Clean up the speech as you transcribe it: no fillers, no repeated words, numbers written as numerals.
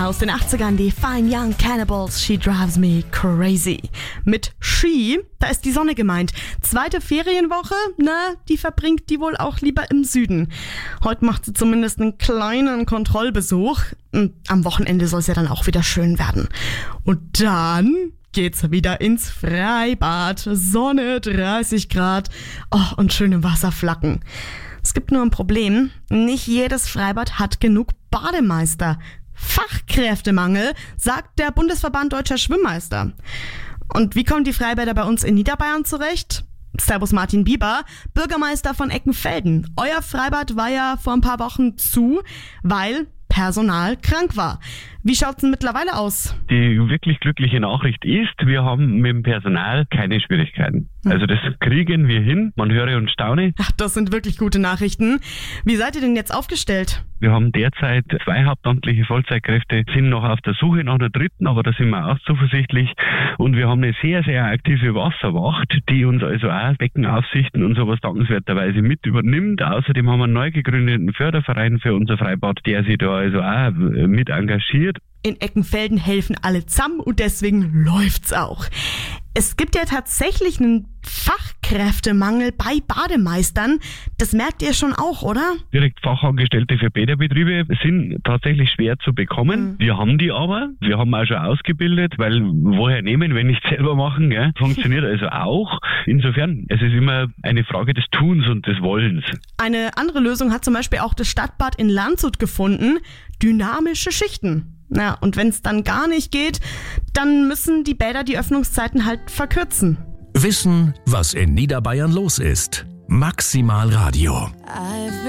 aus den 80ern, die Fine Young Cannibals, She Drives Me Crazy. Mit She, da ist die Sonne gemeint. Zweite Ferienwoche, die verbringt die wohl auch lieber im Süden. Heute macht sie zumindest einen kleinen Kontrollbesuch. Und am Wochenende soll es ja dann auch wieder schön werden. Und dann geht's wieder ins Freibad. Sonne, 30 Grad und schöne Wasserflacken. Es gibt nur ein Problem. Nicht jedes Freibad hat genug Bademeister. Fachkräftemangel, sagt der Bundesverband Deutscher Schwimmmeister. Und wie kommen die Freibäder bei uns in Niederbayern zurecht? Servus Martin Bieber, Bürgermeister von Eckenfelden. Euer Freibad war ja vor ein paar Wochen zu, weil Personal krank war. Wie schaut's denn mittlerweile aus? Die wirklich glückliche Nachricht ist, wir haben mit dem Personal keine Schwierigkeiten. Also das kriegen wir hin, man höre und staune. Ach, das sind wirklich gute Nachrichten. Wie seid ihr denn jetzt aufgestellt? Wir haben derzeit 2 hauptamtliche Vollzeitkräfte, sind noch auf der Suche nach einer dritten, aber da sind wir auch zuversichtlich. Und wir haben eine sehr, sehr aktive Wasserwacht, die uns also auch Beckenaufsichten und sowas dankenswerterweise mit übernimmt. Außerdem haben wir einen neu gegründeten Förderverein für unser Freibad, der sich da also auch mit engagiert. In Eckenfelden helfen alle zusammen und deswegen läuft's auch. Es gibt ja tatsächlich einen Fachkräftemangel bei Bademeistern. Das merkt ihr schon auch, oder? Direkt Fachangestellte für Bäderbetriebe sind tatsächlich schwer zu bekommen. Wir haben die aber. Wir haben auch schon ausgebildet, weil woher nehmen, wenn nicht selber machen, gell? Funktioniert also auch. Insofern, es ist immer eine Frage des Tuns und des Wollens. Eine andere Lösung hat zum Beispiel auch das Stadtbad in Landshut gefunden. Dynamische Schichten. Und wenn es dann gar nicht geht, dann müssen die Bäder die Öffnungszeiten halt verkürzen. Wissen, was in Niederbayern los ist. Maximal Radio.